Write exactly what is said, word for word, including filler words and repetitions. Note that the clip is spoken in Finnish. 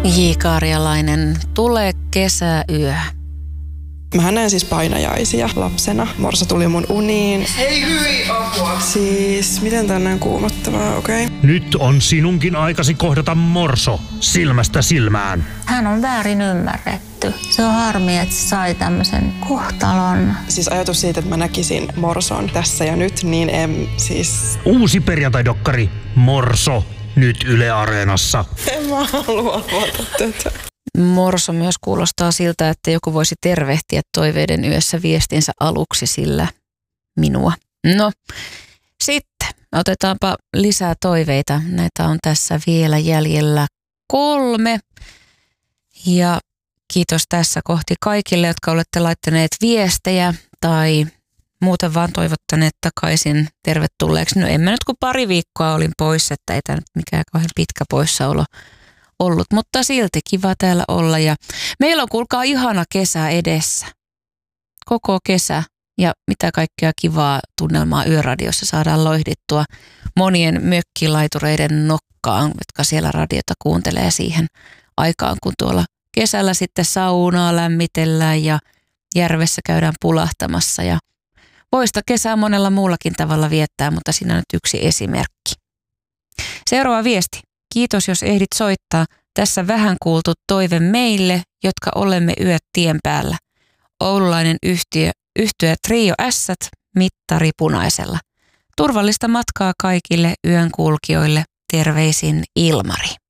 J. Kaarjalainen, Tule kesäyö. Mä näen siis painajaisia lapsena. Morso tuli mun uniin. Ei hyi apua. Siis, miten tää on näin kuumottavaa, okei? Okay. Nyt on sinunkin aikasi kohdata Morso silmästä silmään. Hän on väärin ymmärretty. Se on harmi, että se sai tämmöisen kohtalon. Siis ajatus siitä, että mä näkisin Morson tässä ja nyt, niin en siis... Uusi perjantai-dokkari Morso nyt Yle Areenassa. En mä halua avata tätä. Morso myös kuulostaa siltä, että joku voisi tervehtiä toiveiden yössä viestinsä aluksi sillä minua. No, sitten otetaanpa lisää toiveita. Näitä on tässä vielä jäljellä kolme. Ja kiitos tässä kohti kaikille, jotka olette laittaneet viestejä tai muuten vaan toivottaneet takaisin tervetulleeksi. No en mä nyt kun pari viikkoa olin pois, että ei tämä nyt mikään kauhean pitkä poissaolo ollut, mutta silti kiva täällä olla ja meillä on kuulkaa ihana kesä edessä. Koko kesä ja mitä kaikkea kivaa tunnelmaa Yöradiossa saadaan loihdittua monien mökkilaitureiden nokkaan, jotka siellä radiota kuuntelee siihen aikaan, kun tuolla kesällä sitten saunaa lämmitellään ja järvessä käydään pulahtamassa ja voista kesää monella muullakin tavalla viettää, mutta siinä on nyt yksi esimerkki. Seuraava viesti. Kiitos, jos ehdit soittaa. Tässä vähän kuultu toive meille, jotka olemme yöt tien päällä. Oululainen yhtiö, yhtyö Trio Ässät, mittari punaisella. Turvallista matkaa kaikille yön kulkijoille. Terveisin Ilmari.